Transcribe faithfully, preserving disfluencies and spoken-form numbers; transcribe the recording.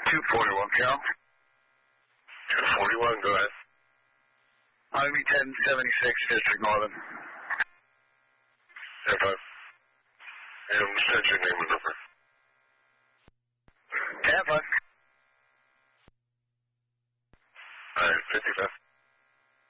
two forty-one, Cal. two forty-one, go ahead. Miami ten seventy-six, District Northern. Air five. And send your name and number.